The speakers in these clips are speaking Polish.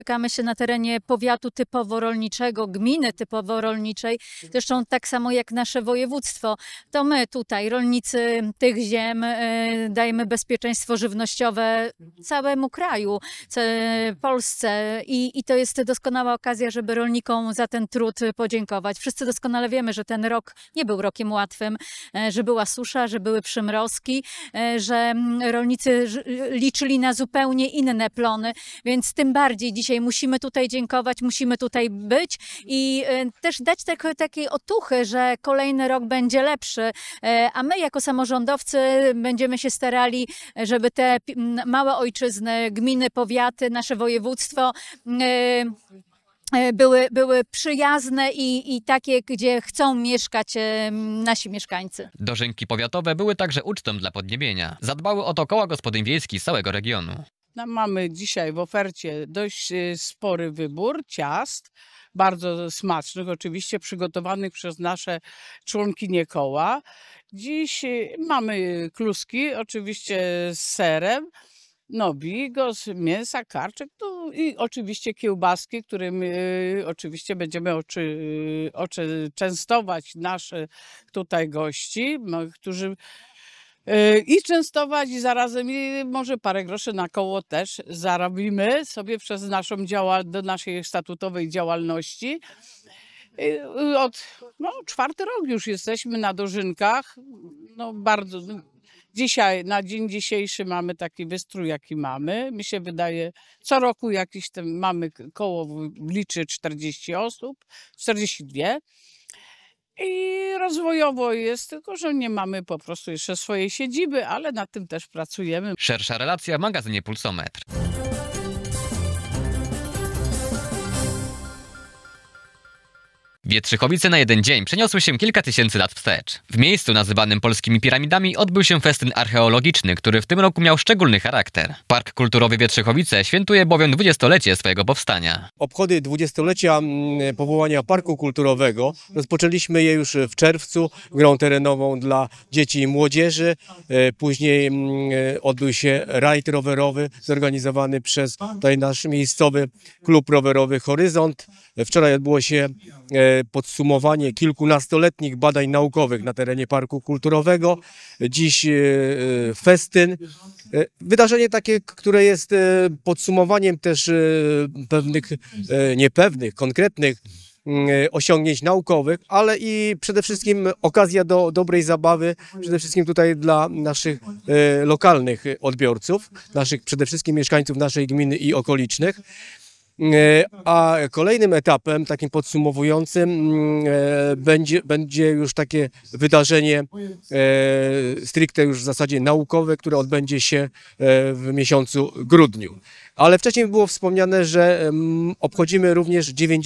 Spotykamy się na terenie powiatu typowo rolniczego, gminy typowo rolniczej, zresztą tak samo jak nasze województwo. To my tutaj, rolnicy tych ziem, dajemy bezpieczeństwo żywnościowe całemu kraju, Polsce i to jest doskonała okazja, żeby rolnikom za ten trud podziękować. Wszyscy doskonale wiemy, że ten rok nie był rokiem łatwym, że była susza, że były przymrozki, że rolnicy liczyli na zupełnie inne plony, więc tym bardziej dzisiaj musimy tutaj dziękować, musimy tutaj być i też dać takiej otuchy, że kolejny rok będzie lepszy, a my jako samorządowcy będziemy się starali, żeby te małe ojczyzny, gminy, powiaty, nasze województwo były przyjazne i takie, gdzie chcą mieszkać nasi mieszkańcy. Dożynki powiatowe były także ucztą dla Podniebienia. Zadbały o to koła gospodyń wiejskich z całego regionu. Mamy dzisiaj w ofercie dość spory wybór ciast, bardzo smacznych, oczywiście przygotowanych przez nasze członkinie koła. Dziś mamy kluski, oczywiście z serem, bigos, mięsa, karczek, i oczywiście kiełbaski, którym oczywiście będziemy częstować naszych tutaj gości, którzy i częstować i zarazem może parę groszy na koło też zarobimy sobie przez do naszej statutowej działalności. Czwarty rok już jesteśmy na dożynkach. Bardzo dzisiaj, na dzień dzisiejszy mamy taki wystrój, jaki mamy. Mi się wydaje, co roku mamy koło, liczy 40 osób, 42. I rozwojowo jest, tylko że nie mamy po prostu jeszcze swojej siedziby, ale nad tym też pracujemy. Szersza relacja w magazynie Pulsometr. Wietrzychowice na jeden dzień przeniosły się kilka tysięcy lat wstecz. W miejscu nazywanym polskimi piramidami odbył się festyn archeologiczny, który w tym roku miał szczególny charakter. Park Kulturowy Wietrzychowice świętuje bowiem 20-lecie swojego powstania. Obchody 20-lecia powołania Parku Kulturowego rozpoczęliśmy je już w czerwcu grą terenową dla dzieci i młodzieży. Później odbył się rajd rowerowy zorganizowany przez tutaj nasz miejscowy klub rowerowy Horyzont. Wczoraj odbyło się podsumowanie kilkunastoletnich badań naukowych na terenie Parku Kulturowego. Dziś festyn. Wydarzenie takie, które jest podsumowaniem też pewnych, niepewnych, konkretnych osiągnięć naukowych, ale i przede wszystkim okazja do dobrej zabawy, przede wszystkim tutaj dla naszych lokalnych odbiorców, naszych przede wszystkim mieszkańców naszej gminy i okolicznych. A kolejnym etapem, takim podsumowującym, będzie już takie wydarzenie stricte już w zasadzie naukowe, które odbędzie się w miesiącu grudniu. Ale wcześniej było wspomniane, że obchodzimy również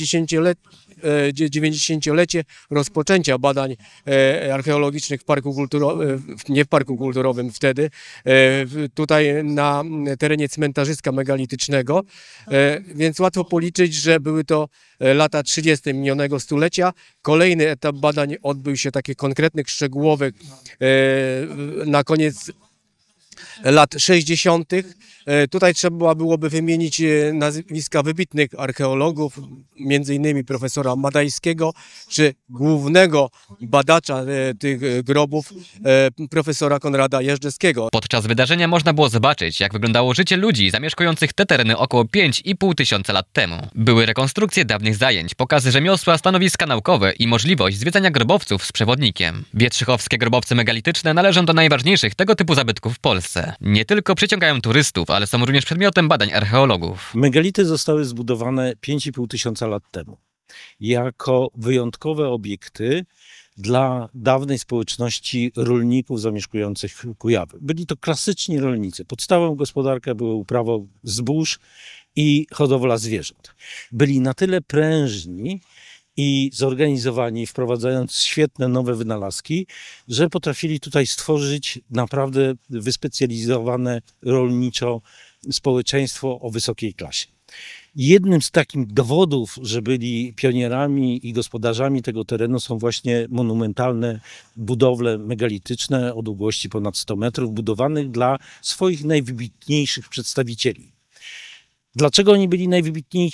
90-lecie rozpoczęcia badań archeologicznych w Parku Kulturowym, nie w Parku Kulturowym wtedy, tutaj na terenie cmentarzyska megalitycznego, więc łatwo policzyć, że były to lata 30. minionego stulecia. Kolejny etap badań odbył się takich konkretnych, szczegółowych na koniec lat 60. Tutaj trzeba byłoby wymienić nazwiska wybitnych archeologów, między innymi profesora Madajskiego, czy głównego badacza tych grobów, profesora Konrada Jeżdżewskiego. Podczas wydarzenia można było zobaczyć, jak wyglądało życie ludzi zamieszkujących te tereny około 5,5 tysiąca lat temu. Były rekonstrukcje dawnych zajęć, pokazy rzemiosła, stanowiska naukowe i możliwość zwiedzania grobowców z przewodnikiem. Wietrzychowskie grobowce megalityczne należą do najważniejszych tego typu zabytków w Polsce. Nie tylko przyciągają turystów, ale są również przedmiotem badań archeologów. Megality zostały zbudowane 5,5 tysiąca lat temu jako wyjątkowe obiekty dla dawnej społeczności rolników zamieszkujących Kujawy. Byli to klasyczni rolnicy. Podstawą gospodarki była uprawa zbóż i hodowla zwierząt. Byli na tyle prężni i zorganizowani, wprowadzając świetne nowe wynalazki, że potrafili tutaj stworzyć naprawdę wyspecjalizowane rolniczo społeczeństwo o wysokiej klasie. Jednym z takich dowodów, że byli pionierami i gospodarzami tego terenu, są właśnie monumentalne budowle megalityczne o długości ponad 100 metrów, budowanych dla swoich najwybitniejszych przedstawicieli. Dlaczego oni byli najwybitniejsi?